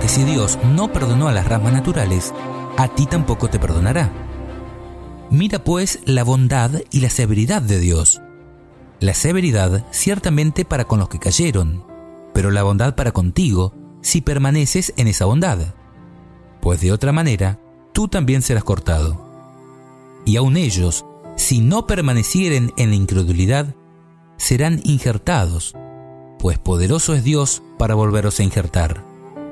que si Dios no perdonó a las ramas naturales, a ti tampoco te perdonará. Mira pues la bondad y la severidad de Dios. La severidad ciertamente para con los que cayeron, pero la bondad para contigo si permaneces en esa bondad, pues de otra manera tú también serás cortado. Y aun ellos, si no permanecieren en la incredulidad, serán injertados, pues poderoso es Dios para volveros a injertar.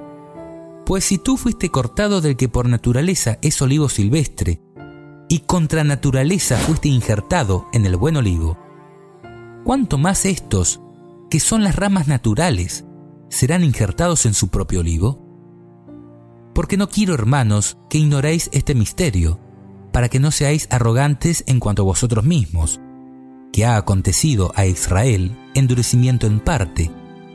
Pues si tú fuiste cortado del que por naturaleza es olivo silvestre, y contra naturaleza fuiste injertado en el buen olivo, ¿cuánto más estos, que son las ramas naturales, serán injertados en su propio olivo? Porque no quiero, hermanos, que ignoréis este misterio, para que no seáis arrogantes en cuanto a vosotros mismos, que ha acontecido a Israel endurecimiento en parte,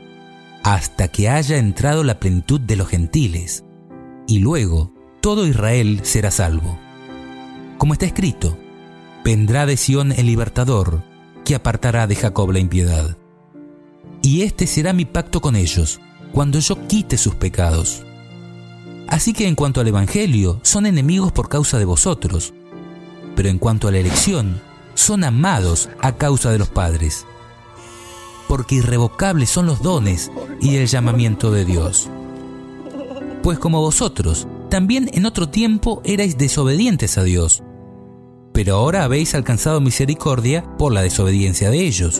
hasta que haya entrado la plenitud de los gentiles, y luego todo Israel será salvo. Como está escrito, vendrá de Sión el libertador, que apartará de Jacob la impiedad. Y este será mi pacto con ellos, cuando yo quite sus pecados. Así que en cuanto al Evangelio, son enemigos por causa de vosotros, pero en cuanto a la elección, son amados a causa de los padres. Porque irrevocables son los dones y el llamamiento de Dios. Pues como vosotros, también en otro tiempo erais desobedientes a Dios, pero ahora habéis alcanzado misericordia por la desobediencia de ellos.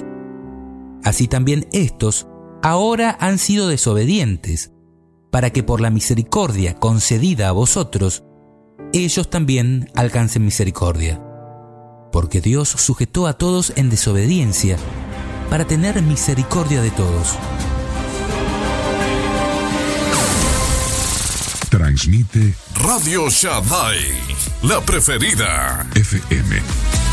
Así también estos ahora han sido desobedientes, para que por la misericordia concedida a vosotros, ellos también alcancen misericordia. Porque Dios sujetó a todos en desobediencia, para tener misericordia de todos. Transmite Radio Shaddai, la preferida FM.